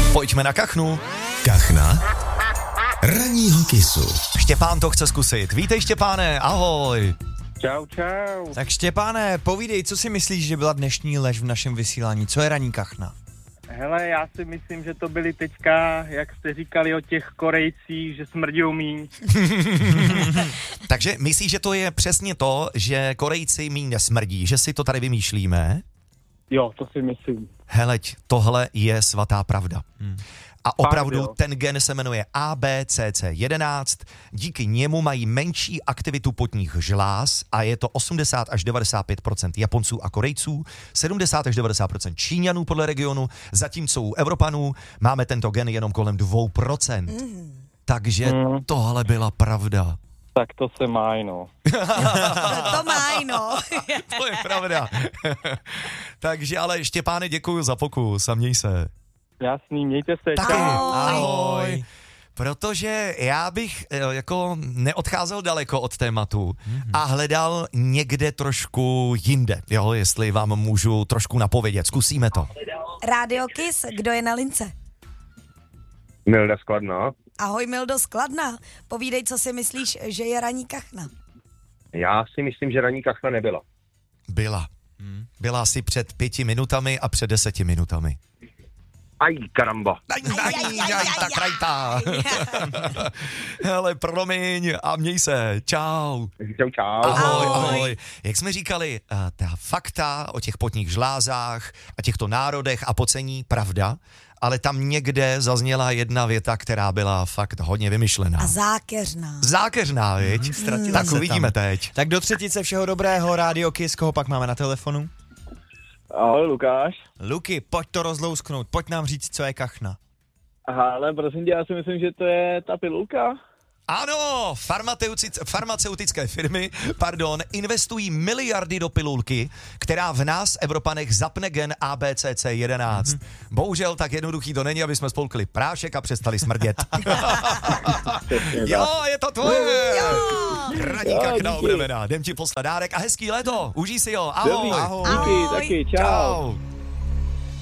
Pojďme na kachnu. Kachna ranního kisu. Štěpán to chce zkusit. Vítej, Štěpáne, ahoj. Čau, čau. Tak Štěpáne, povídej, co si myslíš, že byla dnešní lež v našem vysílání? Co je ranní kachna? Hele, já si myslím, že to byly teďka, jak jste říkali o těch Korejcích, že smrdí míň. Takže myslíš, že to je přesně to, že Korejci míň nesmrdí, že si to tady vymýšlíme? Jo, to si myslím. Heleď, tohle je svatá pravda. A opravdu jo. ten gen se jmenuje ABCC11, díky němu mají menší aktivitu potních žláz a je to 80 až 95% Japonců a Korejců, 70 až 90% Číňanů podle regionu, zatímco u Evropanů máme tento gen jenom kolem 2%. Takže tohle byla pravda. Tak to se má, no. To má, no. To je pravda. Takže ale Štěpáne, děkuju za pokus a měj se. Jasný, mějte se. Taky. Čau. Ahoj. Protože já bych jako neodcházel daleko od tématu a hledal někde trošku jinde, jo, jestli vám můžu trošku napovědět. Zkusíme to. Rádio Kiss, kdo je na lince? Milda Skladná. Ahoj Mildo z Kladna. Povídej, co si myslíš, že je ranní kachna. Já si myslím, že ranní kachna nebyla. Byla. Byla asi před 5 minutami a před 10 minutami. Aj, karamba. Tak rajta. Hele, promiň a měj se. Čau. Čau, čau. Ahoj, ahoj. Jak jsme říkali, ta fakta o těch potních žlázách a těchto národech a pocení, pravda, ale tam někde zazněla jedna věta, která byla fakt hodně vymyšlená. A zákeřná. Zákeřná, viď? Tak se uvidíme tam. teď. Tak do třetice všeho dobrého, Rádio Kiss, koho pak máme na telefonu? Ahoj, Lukáš. Luky, pojď to rozlousknout, pojď nám říct, co je kachna. Aha, ale prosím tě, já si myslím, že to je ta pilulka. Ano, farmaceutické firmy, investují miliardy do pilulky, která v nás, Evropanech, zapne gen ABCC11. Bohužel tak jednoduchý to není, aby jsme spolkli prášek a přestali smrdět. Jo, je to tvoje! Ranní kachna obnovená. Jdem ti poslat dárek a hezký léto. Užij si ho. Ahoj. Díky, taky, čau. Čau.